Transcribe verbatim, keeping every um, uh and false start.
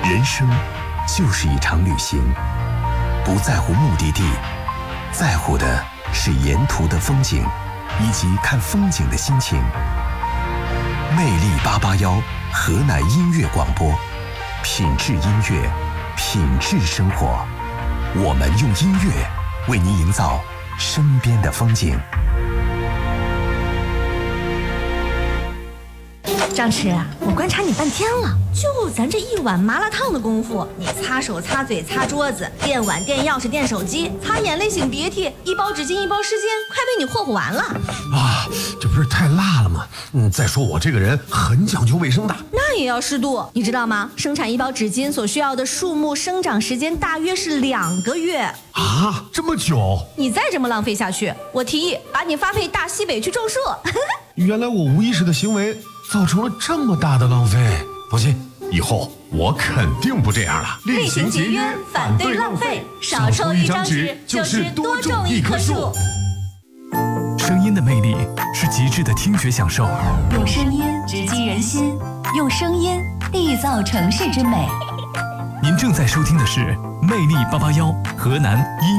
人生就是一场旅行，不在乎目的地，在乎的是沿途的风景，以及看风景的心情。魅力八八幺河南音乐广播，品质音乐，品质生活。我们用音乐为您营造身边的风景。 张弛，我观察你半天了，就咱这一碗麻辣烫的功夫，你擦手、擦嘴、擦桌子，垫碗、垫钥匙、垫手机，擦眼泪、擤鼻涕，一包纸巾一包湿巾，快被你霍霍完了啊！这不是太辣了吗？嗯，再说我这个人很讲究卫生的， 那也要适度，你知道吗？生产一包纸巾所需要的树木生长时间大约是两个月啊，这么久！ 你再这么浪费下去，我提议把你发配大西北去种树。 原来我无意识的行为造成了这么大的浪费。放心，以后我肯定不这样了。 厉行节约，反对浪费，少抽一张纸就是多种一棵树。 声音的魅力是极致的听觉享受， 用声音直击人心，用声音缔造城市之美。 您正在收听的是魅力八八幺河南音